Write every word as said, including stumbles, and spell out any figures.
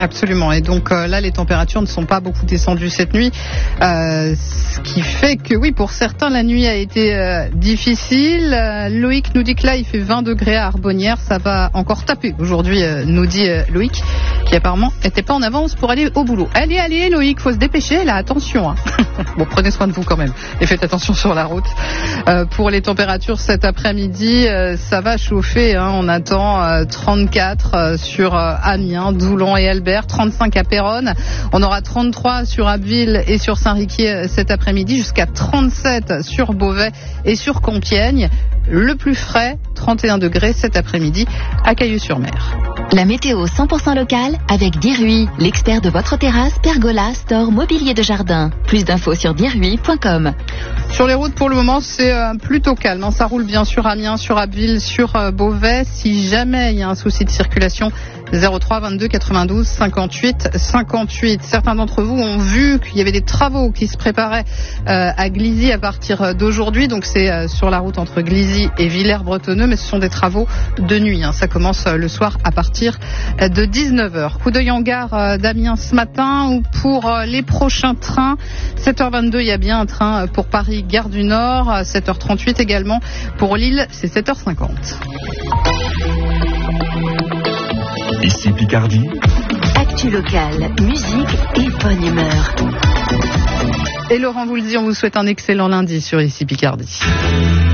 Absolument. Et donc euh, là, les températures ne sont pas beaucoup descendues cette nuit, euh, ce qui fait que oui, pour certains, la nuit a été euh, difficile. Euh, Loïc nous dit que là, il fait vingt degrés à Arbonnières. Ça va encore taper aujourd'hui, euh, nous dit euh, Loïc, qui apparemment n'était pas en avance pour aller au boulot. Allez, allez, Loïc, faut se dépêcher. Là, attention. Hein. Bon, prenez soin de vous quand même et faites attention sur la route. Euh, pour les températures cet après-midi, euh, ça va chauffer. Hein. On attend euh, trente-quatre euh, sur euh, Amiens, Doulon et Albert. trente-cinq à Péronne. On aura trente-trois sur Abbeville et sur Saint-Riquier cet après-midi, jusqu'à trente-sept sur Beauvais et sur Compiègne. Le plus frais, trente et un degrés cet après-midi à Caillou-sur-Mer. La météo cent pour cent locale avec Dirui, l'expert de votre terrasse, pergola, store, mobilier de jardin. Plus d'infos sur dirui point com. Sur les routes, pour le moment, c'est euh, plutôt calme. Hein. Ça roule bien sur Amiens, sur Abbeville, sur euh, Beauvais. Si jamais il y a un souci de circulation, zéro trois vingt-deux quatre-vingt-douze cinquante-huit cinquante-huit. Certains d'entre vous ont vu qu'il y avait des travaux qui se préparaient euh, à Glizy à partir d'aujourd'hui. Donc c'est euh, sur la route entre Glizy et Villers-Bretonneux, mais ce sont des travaux de nuit. Hein. Ça commence euh, le soir à partir euh, de dix-neuf heures. Coup d'œil en gare euh, d'Amiens ce matin, ou pour euh, les prochains trains. sept heures vingt-deux, il y a bien un train pour Paris, gare du Nord. sept heures trente-huit également pour Lille, c'est sept heures cinquante. Ici Picardie. Actu locale, musique et bonne humeur. Et Laurent vous le dit, on vous souhaite un excellent lundi sur Ici Picardie.